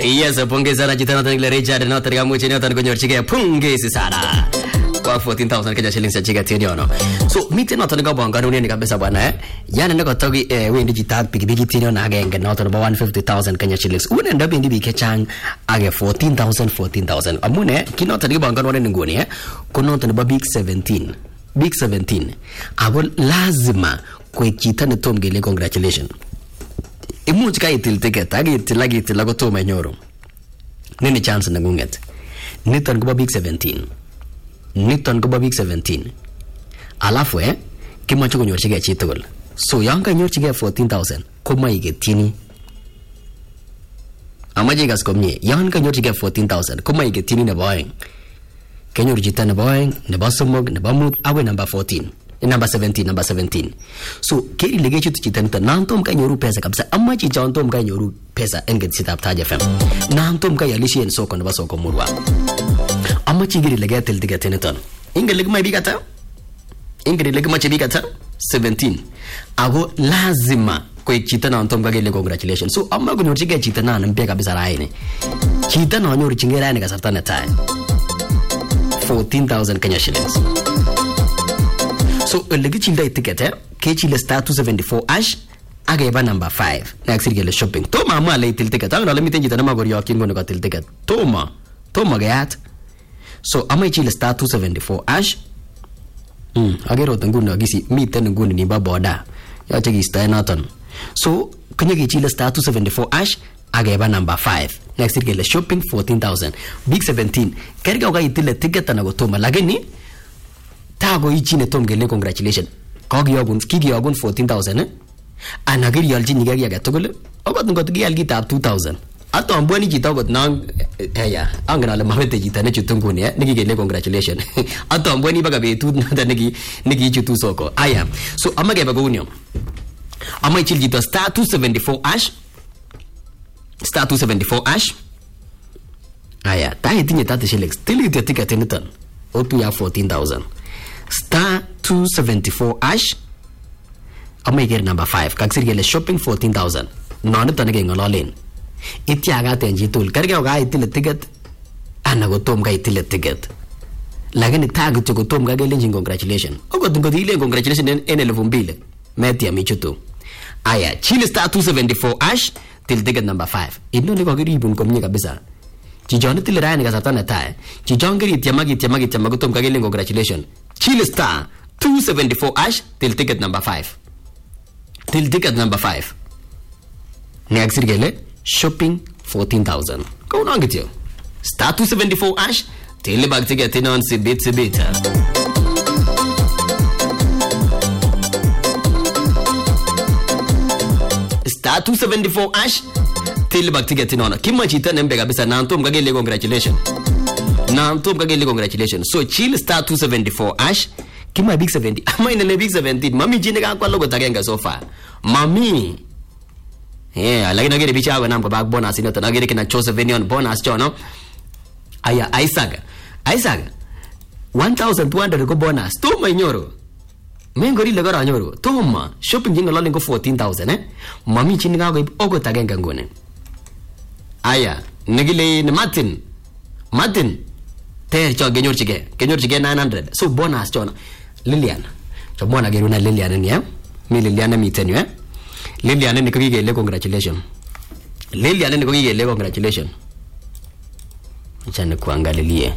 Yes, pongezi sana chitana tani Richard na tani kamuchi na tani konyorchige pongezi sana. Kwa 14,000 Kenya shillings ya chiga tiniono. So mite na tani kabangano ni kabisa bwana Yana ndako togi wendi jitag pikipiki tiniono agenge na tani 150,000 Kenya shillings. Unaenda bindi bikechang age 14,000. Amune kino tani kabangano ni ngoni Kono tani big 17. Big 17. Abo lazima kwa chitane tom gele congratulations. Imuch ka itil ticket agitil ko toma nyoro nini chance na ngunget niton ko big 17 alafu kimacho konyorchige chitugul so yan kanyorchige 14,000 koma igetini amaje gas komye yan kanyorchige 14,000 koma igetini ne boyeng kenyor chita ne boyeng ne basomog ne bamut awe number 14 number 17 so keri lege chutu chita nita nantom ka nyoru pesa kabisa amma chi jantom ka nyoru pesa enget sitap Taja FM nantom ka yalishi en soko naba soko murwa amma chi geri lege tel diga teneton inge lege mai bigata 17 ago lazima kwa chita nantom ka gele congratulations so amma ko nyorchi ge chita nan mpe kabisa raine chita na nyoru chingera ne kasarta na tai 14,000 Kenya shillings. So legi childa ticket ke chile star 274 ash ageba number 5 next gele shopping to mama le til ticket ang le miten jitana magor yakin gono ka til ticket toma gayat so ama chile star 274 ash agero tanguno gisi miten nguni ni baboda ya chegi star naton so kanya ke chile star 274 ash ageba number 5 next gele shopping 14,000 big 17 kerga ga itil ticket na go toma lageni tago ichine tom gele congratulations kogyogun 14,000 anagiri yalji nigagi ga togole ogot ngot gi yalgi tab 2,000 ato amboni jita got nang ya angana le mawete jita ne chutunguni nigi gele congratulations ato amboni baga betu na nigi chutu soko aya so amage baga unyo ama ichil jita star 274 ash aya tahe tinye tate shillings tili tika tenitan otu ya 14,000 star 274 ash amager number 5 kaksir gele shopping 14,000 nonu tanage ngololen ityaga tenji tul karge ga itil ticket anago tom ga itil ticket lakini tag to tom ga gele congratulations ogot ngo dile congratulations en 12,000 metia michutu aya chile star 274 ash til ticket number 5 inno ni ko giribun komnye kabisa Chijon til rani ka satana tae chijon giri tiamagi tom ka gele congratulations Chile star 274 ash till ticket number 5 next gele shopping 14,000 go on get you star 274 ash till bag ticket in on sibit star 274 ash till bag ticket in on kimachita nembe kabisa nantom ka gele congratulations so Chile star 274 ash kima big 70 ama ina big 17 mami jine ka kwa logo tagenga so far mami lakini ngere bicha wa namko bag bonus ino tanagere kina chose venion bonus chono aya Isaac 1,200 ko bonus to manyoro mengori le gara nyoro toma shopping jinga lole ko 14,000 mami jine ka ko ogo tagenga ngone aya negile ne Martin ter cho genyor chige 900 so bonus chono Lilian cho bona geruna Lilian ni mi Lilian mi tenyo Lilian ni ko gele congratulations chane kuangalilie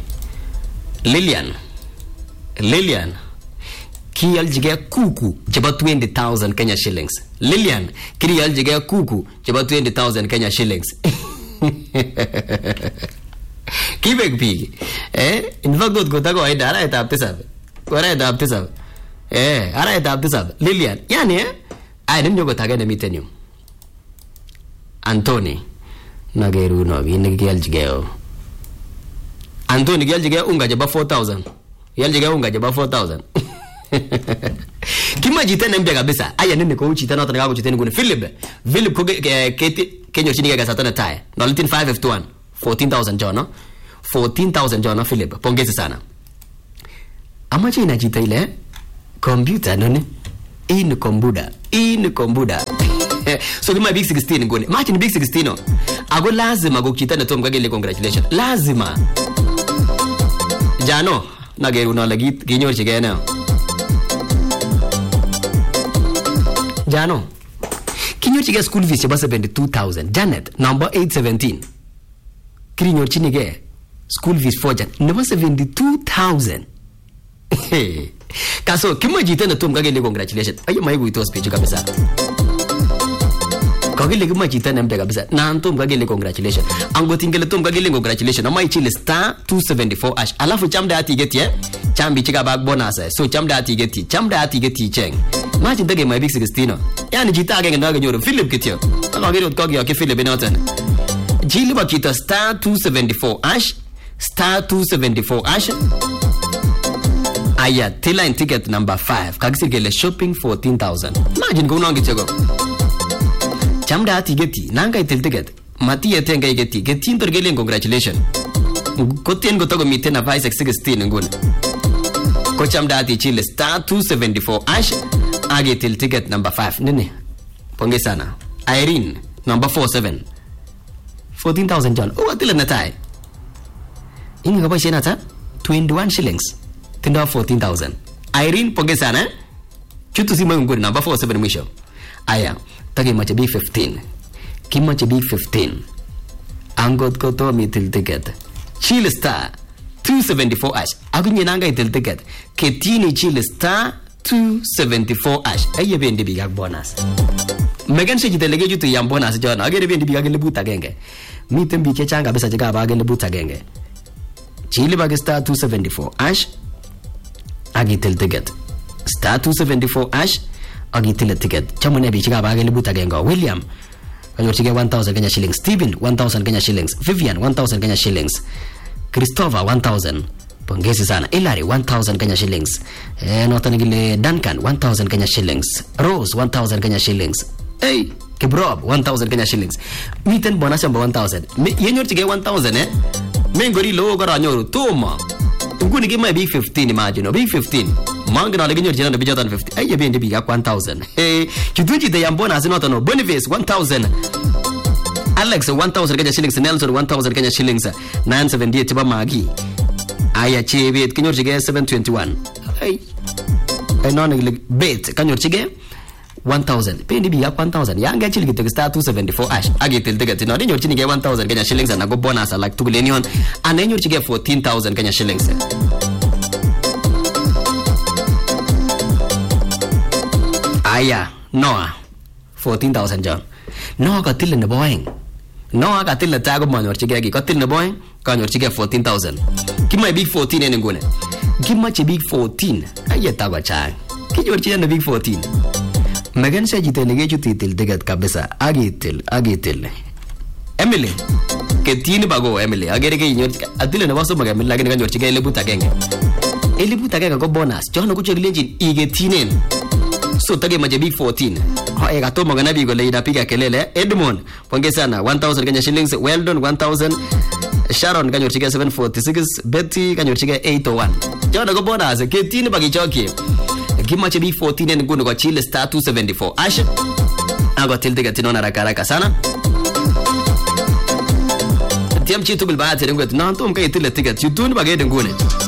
Lilian ki aljige kuku cheba 20,000 Kenya shillings Lilian ki aljige kuku cheba 20,000 Kenya shillings Kibek pig in fact go tago ay dara etapte sab ara etapte sab Lilian yani ay nem jogo taga na mitenyo Anthony nageru no bi geljigeo Anthony geljigeo unga jaba 4,000 kima jitene mbya kabisa aya nene ko uchi tana tanaga ko jitene ngune Philip ko kenyo chini ga satana tae no 551 14,000 jono 14,000 jono Philip pongezi sana amache inajita ile computer none in kombuda so kima big 16 ngone imagine big 16 Ako lazima ko chito ne tom kakele congratulations. Lazima. Jano, nagerun ale kinyorchigei ne. Jano. Kinyorchigei school fees chebo 72,000. Janet, number 817. Kinyorchinigei school fees for Janet nebo 72,000. Kaso kimo jito ne tom kakele congratulations. Ayo maikuitos bichu kabisa. Kakele kimo jito ne mbe kabisa. Na tom kakele congratulations. Angot ingele tom kakele congratulations. Ama ichile *274#. Alafu chamda ati geti chambi chika bag bonus. So chamda ati geti cheng. Machi ndege my big 16. Yani jita agenge ndo agenyoru Philip kityo. Akagere utkogi yake Philip enoten. Jili ba kita *274#. *274#. Aya tila in ticket number 5 kagisirgele shopping 14,000. Imagine go nongi chego. Chamda ati geti nanga itil ticket mati yetenga geti intergele congratulations. Kotien gotogo miten na 516 ngune. Ko chamda ati chile *274# age til ticket number 5 nini. Ponge sana. Irene number 47. 14,000 John. Oh atile natai. Ingi ko shena ta 21 shillings. Tindo 14,000. Irene ponge sana. Chutu si mwengu number 47 mwisho. Aya, tage mache big 15. Kimache big 15. Angot ko to mi til ticket. Chile *274#. Agunye nanga itil ticket. Ketini chile *274#. Aye bendi big bonus. Megan se jitelege jutu yam bonus jona. Agere bendi big lebut agenge. Miten bi chechanga kabisa chika ba lebut agenge. Chile bag *274#. Agitil ticket. *274#. Agitil ticket. Chamune bi chika ba lebut agenge. William kanyorchige 1,000 Kenya shillings. Steven 1,000 Kenya shillings. Vivian 1,000 Kenya shillings. Christopher 1,000. Pongezi sana. Hilary 1,000 Kenya shillings. Notan gile Duncan 1,000 Kenya shillings. Rose 1,000 Kenya shillings. Hey, Kibrob 1,000 Kenya shillings. Miten bonus yamba 1,000. Yenyorchige 1,000 Mengori lo gara nyoru toma. Nguni kima big 15 imagine. Big 15. Mangina le ginyorchina na bijatan 50. Ay yebi big 1,000. Hey, kiduji de yamba bonus notano. Boniface 1,000. Alex 1,000 Kenya shillings. Nelson 1,000 Kenya shillings. 978 tiba magi. Aya chebet kanyorchige 721. Ay non bet kanyorchige 1,000. Pendi bi 1,000. Yanga chilgi tek *274#. Agitil ticket no nyorchinige 1,000 Kenya shillings na go bonus like tugulenion. Ana nyorchige 14,000 Kenya shillings. Aya Noah 14,000 John. Noah katil ne boing. Noah katil ta go manyorchige gi katil ne boing kanyorchige 14,000. Kima big 14 ene ngone. Kima che big 14. Ayeta ba cha. Kinyorchige na big 14. Megan se jitenege jutitil ticket kabisa. Agitil. Emily ketini bago Emily agere ke nyorchige atile ne baso maga lakini kanyorchige elebut agenge go bonus jono kuche legend igetinen. So tage maje big 14. Hae gato magana bigo le inapiga kelele. Edmond pongeza sana 1,000 Kenya shillings. Weldon 1,000. Sharon kanyorchige 746. Betty kanyorchige 801. Jono go bonus ketini bagichoki. Kimache big 14 en nguno kwa chile *274#. Ago tilde gatinona rakaraka sana. Tiam chitu bil baate ngwet non tom kay tile ticket yutun bagede ngune.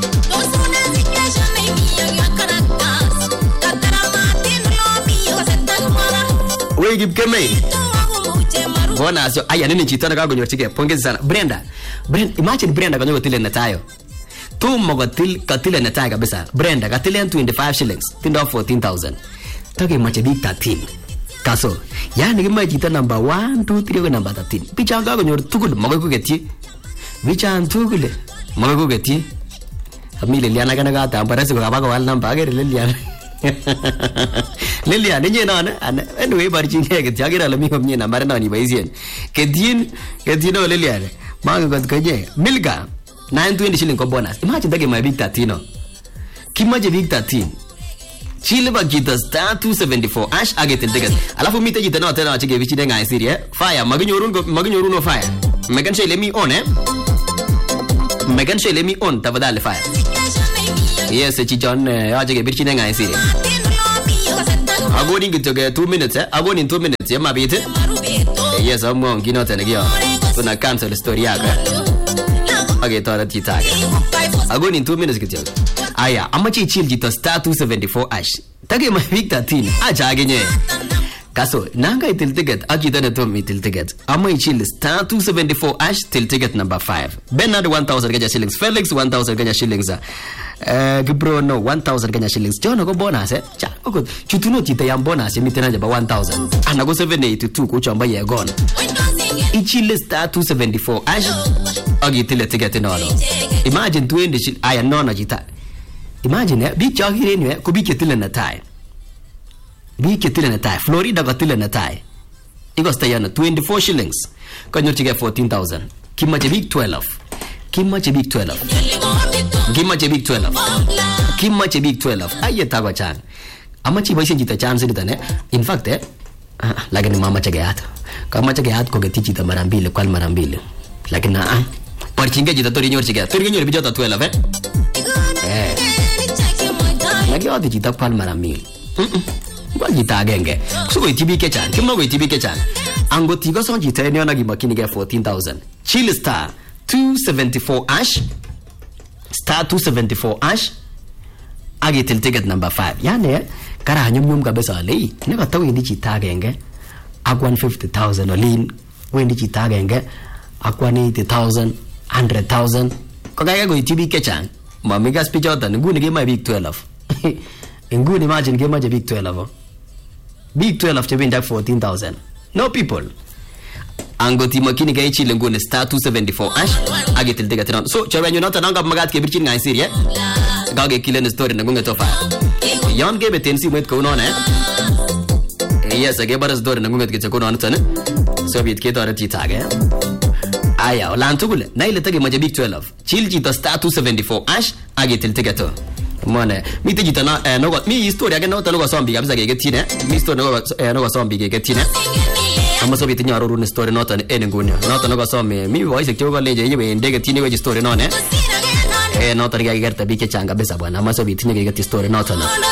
We give keme. Bona so aya nini chitana kago nyorchige pongezi sana. Brenda imagine Brenda kanyo tile natayo. Tu mogotil katile natayo kabisa. Brenda katile 25 shillings. Tindo 14,000. Tage mache big 13. Kaso yani kima chita number 1 2 3 ko number 13. Picha kago nyor tugul magoy ko geti. Picha tugul magoy ko geti. Amile Liliana kana gata amparasi ko kabago wal number agere Liliana. Liliana nye na anyway barjinge geti agere alami ko nye number na ni baisien. Kedin no Liliana. Mago ko kaje. Milga 920 shilling ko bonus. Imagine dage my big 13. Kimaje big 13. Chile ba kita *274# agetel ticket. Alafu mite jita no tena achige vichi denga isiri Fire maginyorun no fire. Megan say let me on Megan say let me on tafadhali fire. Yes chichon achige vichi denga isiri. Agoni gitoge 2 minutes Agoni in 2 minutes mabite. Yes among gino tena gyo. kuna cancel story yako aketoret chito age agoni 2 minutes kityo aya amache ichil chito star 274 ash takema big 13 acha agenye kaso nanga itil ticket akita ne tom itil ticket ama ichil star 274 ash till ticket number 5 Bernard 1000 Kenya shillings Felix 1000 Kenya shillings Gibrono 1000 Kenya shillings Jono go bonus cha ko chutuno chite ya bonus mitena jaba 1000 ana go 782 ko chamba ye gone ichil star 274 ash agitil ticket nolo imagine 20 aya nona jita imagine bi chagire ni ko bi ketile na tai bi ketile na tai Florida got tile na tai ikosta yana 24 shillings kanyochige 14000 kimache big 12 kimache big 12 kimache big 12 kimache big 12 ayeta go chan amachi boishen jita chance ditane in fact lakini mama chageyat kama chageyat ko geti jita mara mbili kwal mara mbili lakini parchinge jita tori nyorchige tori nyor bijota 12 lagi odi jita kwal mara mbili kwal jita agenge kusuko itibike chan kimno go itibike chan angoti go son jita ni ona gimakini ge 14000 chill star 274 ash star 274 ash agitil ticket number 5 yani kara nyum kabisa le ne ka tawi ndi jita agenge akwan 50000 olin wendi jita agenge akwan 80000 100,000 ko kaya go itibike chan mamiga spichota nguni ge mai big 12 nguni imagine ge mai big 12 big 12 chebinda 14000 no people angoti makini ga ichile nguni star 274 ash agitil ticket non so chawenyo nota nanga magat ke birchin ngai sirie gage kilen story na ngunga tofa yon ge betensi met ko non yes ge baras story na ngunga ke ko non tan so bit ke dore ti tage aya olantugule na ile tage maje big 12 chill jita star 274 ash agitil ticket mone mi tejita na no mi historia ge no tano go sombi kabisa ge getine mi story no go sombi ge getine amma so bitinya ro run story no tan nguni no tano go sombi mi voice ke go leje yebe ndege tine we story no ne no tan ge gerta bi ke changa besa bwana amma so bitinya ge get story no tan